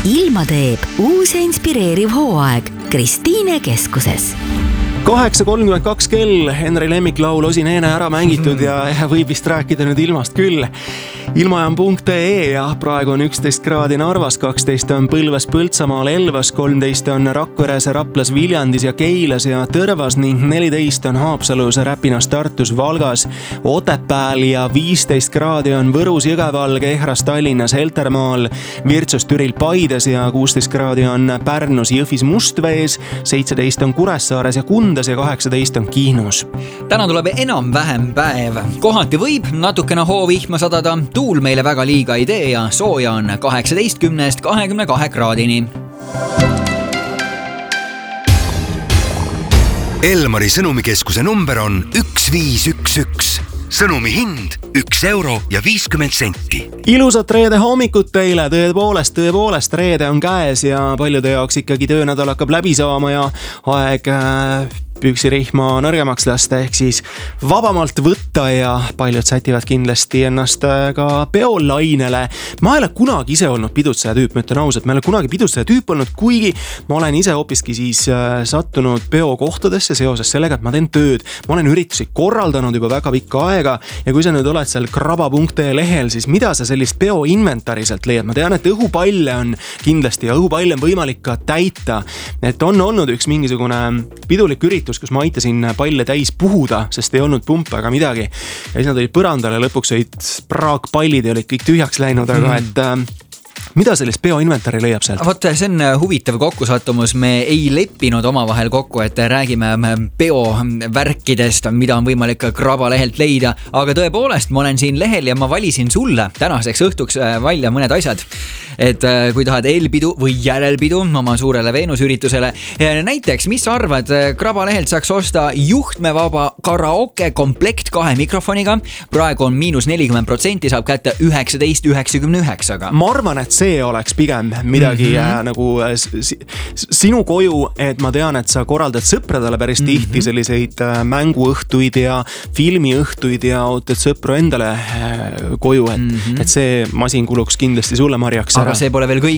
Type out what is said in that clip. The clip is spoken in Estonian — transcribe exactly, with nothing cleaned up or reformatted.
ilma teeb uus ja inspireeriv hooaeg Kristiine keskuses. kaheksa kolmkümmend kaks kell, Henri lemmiklaul Osin Eene ära mängitud ja võib vist rääkida nüüd ilmast küll. Ilmajam punkt ee ja praegu on üksteist kraadi Narvas, kaksteist on Põlvas, Põltsamaal, Elvas, kolmteist on Rakveres, Raplas, Viljandis ja Keilas ja Tõrvas ning neliteist on Haapsalus, Räpinas, Tartus, Valgas, Otepääl ja viisteist kraadi on Võrus, Jõgeval, Kehras, Tallinnas, Heltermaal, Virtsus, Türil, Paides ja kuusteist kraadi on Pärnus, Jõhvis, Mustvees, seitseteist on Kuressaares ja Kundas ja kaheksateist on Kihnus. Täna tuleb enam-vähem päev. Kohati võib natukene hoovihma sadada, tuul meile väga liiga ei tee ja sooja on kaheksateistkümnest kahekümne kahe kraadini. Elmari sõnumikeskuse number on üks viis üks üks. Sõnumi hind üks euro ja viiskümmend senti. Ilusat reede hommikut teile, tõepoolest, tõepoolest reede on käes ja paljude jaoks ikkagi töönädal hakkab läbi saama ja aeg püksirihma nõrgemaks lasta ehk siis vabamalt võtta ja paljud sätivad kindlasti ennast ka peolainele. Ma ei ole kunagi ise olnud pidutseja tüüp, ma ütlen ausalt, ma ei ole kunagi pidutseja tüüp olnud, kuigi ma olen ise hoopiski siis sattunud peokohtadesse seoses sellega, et ma teen tööd. Ma olen üritusi korraldanud juba väga pikka aega ja kui sa nüüd oled seal kraba punkt ee lehel, siis mida sa sellist peo inventari sealt leiad? Ma tean, et õhupalle on kindlasti ja õhupalle on võimalik ka täita. Et on olnud üks mingisugune pidulik üritus, kus ma aitasin palle täis puhuda, sest ei olnud pumpa ega midagi. Ja siis nad olid põrandale, lõpuks olid praakpallid ja olid kõik tühjaks läinud, aga et mida sellist peo inventari leiab sealt? Vot, see on huvitav kokkusattumus. Me ei leppinud omavahel kokku, et räägime peo värkidest, mida on võimalik kraba lehelt leida. Aga tõepoolest, ma olen siin lehel ja ma valisin sulle tänaseks õhtuks välja mõned asjad. Et kui tahad eelpidu või järelpidu oma suurele veenusüritusele. Näiteks, mis arvad, kraba lehelt saaks osta juhtmevaba karaoke komplekt kahe mikrofoniga. Praegu on miinus nelikümmend protsenti, saab kätte üheksateist üheksakümne üheksaga. Ma arvan, et see oleks pigem midagi mm -hmm. nagu sinu koju, et ma tean, et sa korraldad sõpradele päris mm -hmm. tihti selliseid mänguõhtuid ja filmiõhtuid ja ootad sõpru endale koju, et, mm -hmm. et see masin kuluks kindlasti sulle marjaks. Aga see pole veel kõik,